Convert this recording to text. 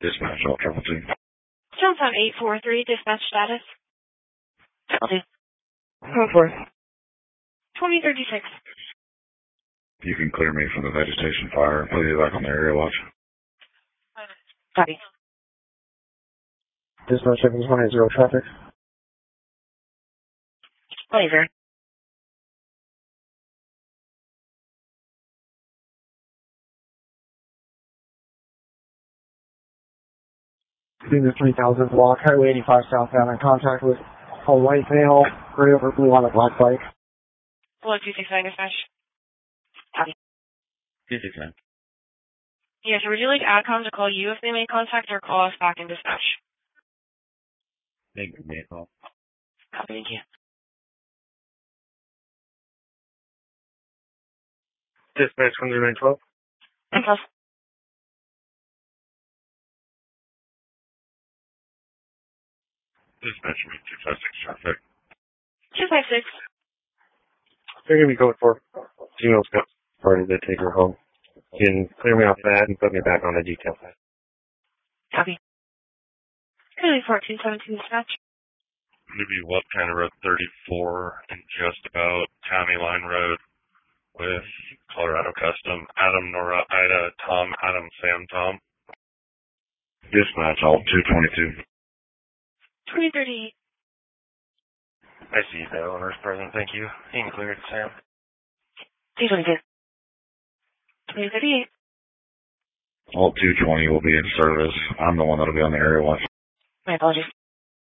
Dispatch, all travel team. Johnstown 843, dispatch status. Copy. Go for it. 2036. You can clear me from the vegetation fire and put me back on the area watch. Copy. Dispatch 720 traffic. Laser. Unit 3000 block, Highway 85 southbound in contact with a white male, gray over blue on a black bike. Hello, 269 dispatch. Copy. 269. Yes, would you like AdCom to call you if they make contact or call us back in dispatch? Make me a call. Copy, thank you. Dispatch 10912. Impulse. Dispatch, 256 traffic. 256. They're going to be going for female scout party to take her home. You can clear me off that and put me back on the detail side. Copy. Curly 1417 dispatch. Going to be what kind of road? 34 and just about County Line Road with Colorado Custom. Adam, Nora, Ida, Tom, Adam, Sam, Tom. Dispatch, all 222. 2038. I see the owner's present, thank you. You can clear it, Sam. 222. 2038. All 220 will be in service. I'm the one that'll be on the area watch. My apologies.